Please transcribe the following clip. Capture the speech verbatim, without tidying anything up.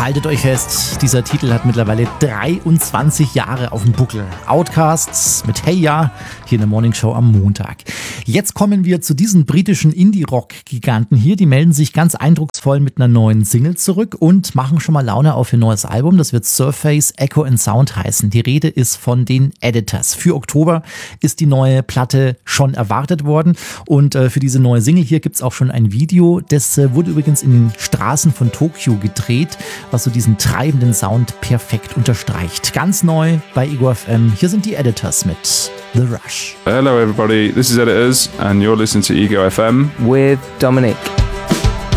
Haltet euch fest, dieser Titel hat mittlerweile dreiundzwanzig Jahre auf dem Buckel. Outcasts mit Hey Ya, hier in der Morning Show am Montag. Jetzt kommen wir zu diesen britischen Indie-Rock-Giganten hier. Die melden sich ganz eindrucksvoll mit einer neuen Single zurück und machen schon mal Laune auf ihr neues Album. Das wird Surface Echo and Sound heißen. Die Rede ist von den Editors. Für Oktober ist die neue Platte schon erwartet worden und äh, für diese neue Single hier gibt's auch schon ein Video. Das äh, wurde übrigens in den Straßen von Tokio gedreht, was so diesen treibenden Sound perfekt unterstreicht. Ganz neu bei Ego F M. Hier sind die Editors mit The Rush. Hello everybody, this is Editors and you're listening to Ego F M with Dominic.